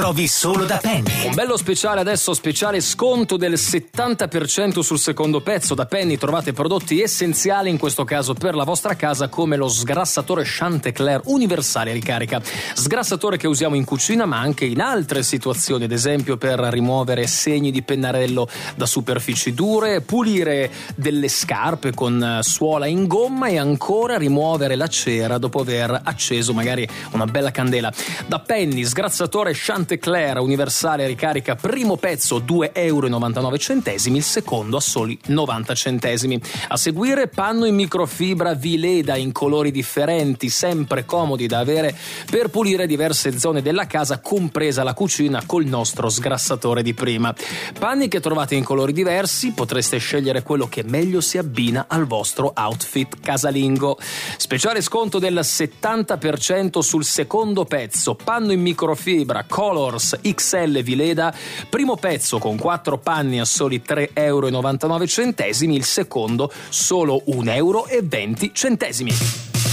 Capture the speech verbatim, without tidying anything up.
trovi solo da Penny. Un bello speciale adesso, speciale sconto del settanta per cento sul secondo pezzo. Da Penny trovate prodotti essenziali, in questo caso per la vostra casa, come lo sgrassatore Chantecler universale ricarica. Sgrassatore che usiamo in cucina ma anche in altre situazioni, ad esempio per rimuovere segni di pennarello da superfici dure, pulire delle scarpe con suola in gomma e ancora rimuovere la cera dopo aver acceso magari una bella candela. Da Penny, sgrassatore Chantecler universale ricarica, primo pezzo due euro e novantanove centesimi, il secondo a soli novanta centesimi. A seguire panno in microfibra Vileda in colori differenti, sempre comodi da avere per pulire diverse zone della casa, compresa la cucina, col nostro sgrassatore di prima. Panni che trovate in colori diversi, potreste scegliere quello che meglio si abbina al vostro outfit casalingo. Speciale sconto del settanta per cento sul secondo pezzo, panno in microfibra Colors X L Vileda, primo pezzo con quattro panni a soli tre euro e novantanove centesimi, il secondo solo un euro e venti centesimi.